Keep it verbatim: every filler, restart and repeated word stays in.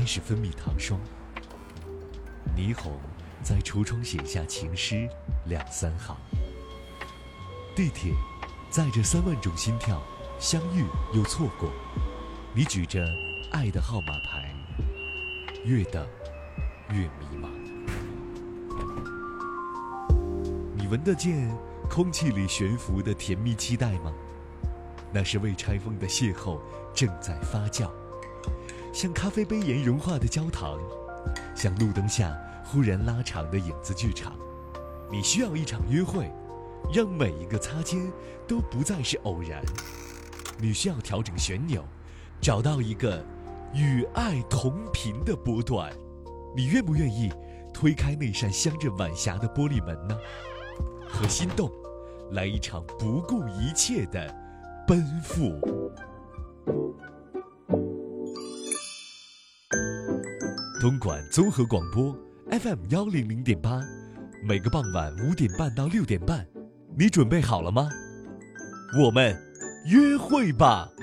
开始分泌糖霜。霓虹在橱窗写下情诗两三行。地铁载着三万种心跳，相遇又错过。你举着爱的号码牌，越等越迷茫。你闻得见空气里悬浮的甜蜜期待吗？那是未拆封的邂逅正在发酵，像咖啡杯沿融化的焦糖，像路灯下忽然拉长的影子剧场。你需要一场约会，让每一个擦肩都不再是偶然。你需要调整旋钮，找到一个与爱同频的波段。你愿不愿意推开那扇镶着晚霞的玻璃门呢？和心动来一场不顾一切的奔赴。东莞综合广播 F M 幺零零点八，每个傍晚五点半到六点半，你准备好了吗？我们约会吧。